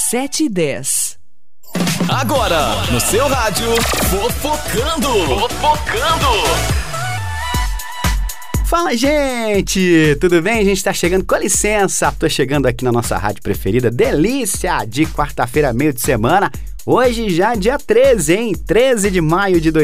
7h10. Agora, no seu rádio, Fofocando. Fala, gente! Tudo bem? A gente tá chegando, com licença, tô chegando aqui na nossa rádio preferida, delícia, de quarta-feira, meio de semana. Hoje já dia 13, hein? 13 de maio de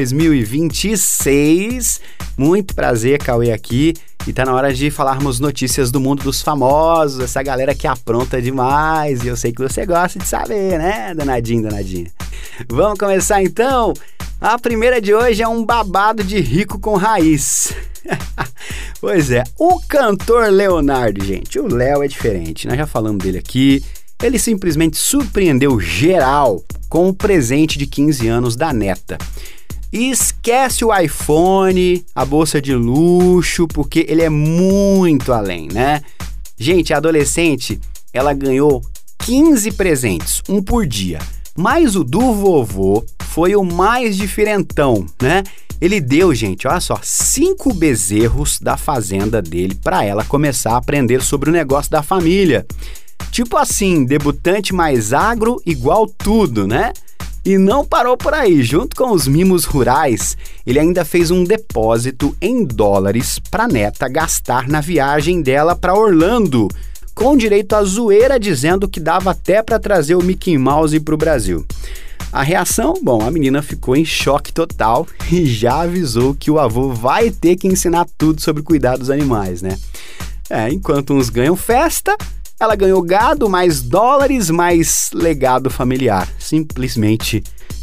2026. Muito prazer, Cauê, aqui. E tá na hora de falarmos notícias do mundo dos famosos, essa galera que apronta demais. E eu sei que você gosta de saber, né, danadinha? Vamos começar então? A primeira de hoje é um babado de rico com raiz. Pois é, o cantor Leonardo, gente, o Léo é diferente, nós já falamos dele aqui. Ele simplesmente surpreendeu geral com o presente de 15 anos da neta. E esquece o iPhone, a bolsa de luxo, porque ele é muito além, né? Gente, a adolescente, ela ganhou 15 presentes, um por dia. Mas o do vovô foi o mais diferentão, né? Ele deu, gente, olha só, 5 bezerros da fazenda dele para ela começar a aprender sobre o negócio da família. Tipo assim, debutante mais agro igual tudo, né? E não parou por aí, junto com os mimos rurais, ele ainda fez um depósito em dólares para a neta gastar na viagem dela para Orlando, com direito à zoeira dizendo que dava até para trazer o Mickey Mouse para o Brasil. A reação? Bom, a menina ficou em choque total e já avisou que o avô vai ter que ensinar tudo sobre cuidar dos animais, né? Enquanto uns ganham festa, ela ganhou gado, mais dólares, mais legado familiar. Simplesmente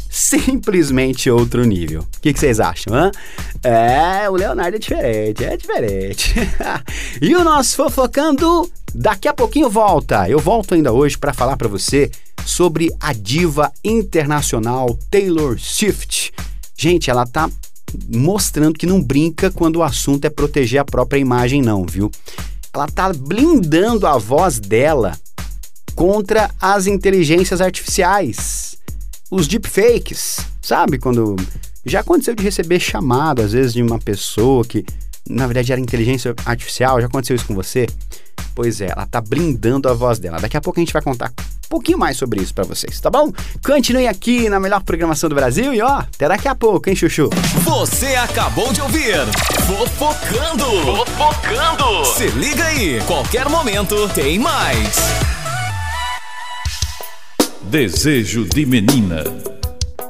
outro nível. O que vocês acham, hã? O Leonardo é diferente. E o nosso Fofocando daqui a pouquinho volta. Eu volto ainda hoje para falar para você sobre a diva internacional Taylor Swift. Gente, ela tá mostrando que não brinca quando o assunto é proteger a própria imagem não, viu? Ela tá blindando a voz dela contra as inteligências artificiais, os deepfakes, sabe? Quando já aconteceu de receber chamado, às vezes, de uma pessoa que, na verdade, era inteligência artificial. Já aconteceu isso com você? Pois é, ela tá blindando a voz dela. Daqui a pouco a gente vai contar um pouquinho mais sobre isso pra vocês, tá bom? Continue aqui na melhor programação do Brasil e até daqui a pouco, hein, Chuchu? Você acabou de ouvir Fofocando. Se liga aí, qualquer momento tem mais. Desejo de menina.